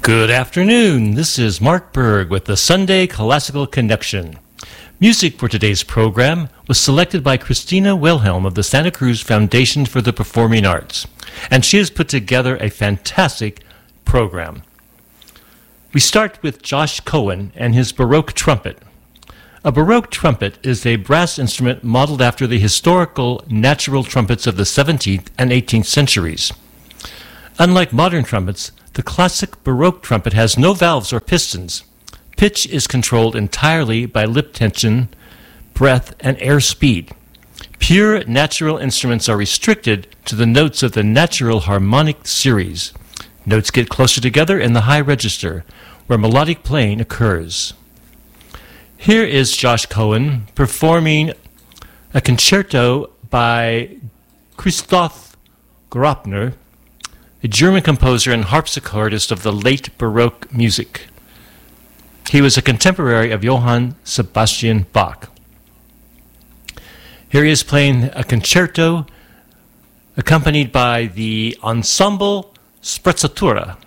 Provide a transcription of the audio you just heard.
Good afternoon. This is Mark Berg with the Sunday Classical Connection. Music for today's program was selected by Christina Wilhelm of the Santa Cruz Foundation for the Performing Arts, and she has put together a fantastic program. We start with Josh Cohen and his Baroque trumpet. A Baroque trumpet is a brass instrument modeled after the historical natural trumpets of the 17th and 18th centuries. Unlike modern trumpets, the classic Baroque trumpet has no valves or pistons. Pitch is controlled entirely by lip tension, breath, and air speed. Pure natural instruments are restricted to the notes of the natural harmonic series. Notes get closer together in the high register, where melodic playing occurs. Here is Josh Cohen performing a concerto by Christoph Graupner, a German composer and harpsichordist of the late Baroque music. He was a contemporary of Johann Sebastian Bach. Here he is playing a concerto accompanied by the Ensemble Sprezzatura.